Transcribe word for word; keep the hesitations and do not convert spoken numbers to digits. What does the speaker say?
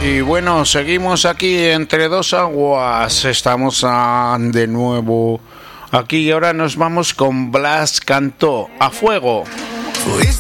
Y bueno, seguimos aquí entre dos aguas. Estamos ah, de nuevo aquí y ahora nos vamos con Blas Cantó, A Fuego. Fuiste